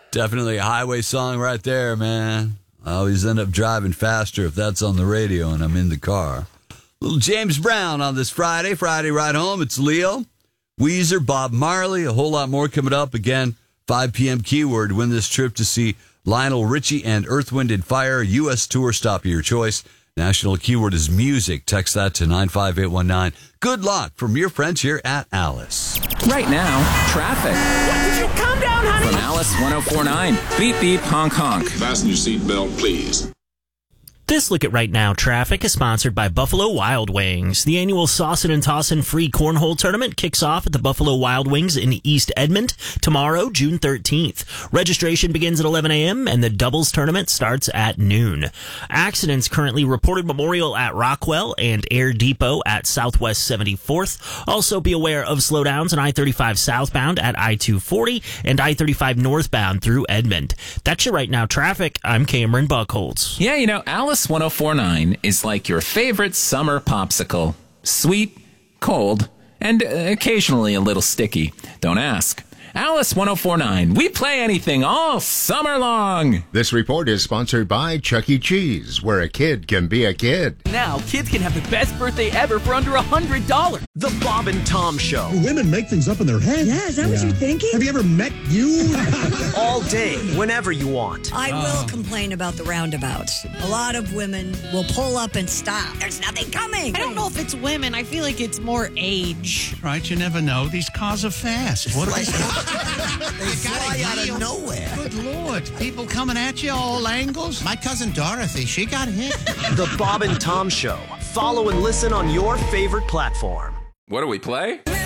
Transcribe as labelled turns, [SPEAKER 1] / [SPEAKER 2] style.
[SPEAKER 1] Definitely a highway song right there, man. I always end up driving faster if that's on the radio and I'm in the car. Little James Brown on this Friday ride home. It's Leo, Weezer, Bob Marley, a whole lot more coming up. Again, 5 p.m. keyword. Win this trip to see Lionel Richie and Earth, Wind & Fire. U.S. tour stop of your choice. National keyword is music. Text that to 95819. Good luck from your friends here at Alice.
[SPEAKER 2] Right now, traffic.
[SPEAKER 3] What, did you calm down, honey?
[SPEAKER 2] From Alice 1049. Beep, beep, honk, honk.
[SPEAKER 4] Fasten your seatbelt, please.
[SPEAKER 5] This look at Right Now traffic is sponsored by Buffalo Wild Wings. The annual Saucin' and Tossin' free cornhole tournament kicks off at the Buffalo Wild Wings in East Edmond tomorrow, June 13th. Registration begins at 11 a.m. and the doubles tournament starts at noon. Accidents currently reported: Memorial at Rockwell and Air Depot at Southwest 74th. Also be aware of slowdowns on I-35 southbound at I-240 and I-35 northbound through Edmond. That's your Right Now traffic. I'm Cameron Buckholz.
[SPEAKER 2] Yeah, you know, Alice 1049 is like your favorite summer popsicle. Sweet, cold, and occasionally a little sticky. Don't ask. Alice 1049. We play anything all summer long.
[SPEAKER 6] This report is sponsored by Chuck E. Cheese, where a kid can be a kid.
[SPEAKER 3] Now, kids can have the best birthday ever for under $100. The Bob and Tom Show.
[SPEAKER 7] Women make things up in their head.
[SPEAKER 8] Yeah, is that what you're thinking?
[SPEAKER 7] Have you ever met you?
[SPEAKER 3] All day, whenever you want.
[SPEAKER 8] I will complain about the roundabouts. A lot of women will pull up and stop. There's nothing coming.
[SPEAKER 9] I don't know if it's women. I feel like it's more age.
[SPEAKER 7] Right, you never know. These cars are fast. What
[SPEAKER 10] They fly out of nowhere.
[SPEAKER 7] Good Lord. People coming at you all angles. My cousin Dorothy, she got hit.
[SPEAKER 3] The Bob and Tom Show. Follow and listen on your favorite platform.
[SPEAKER 2] What do we play?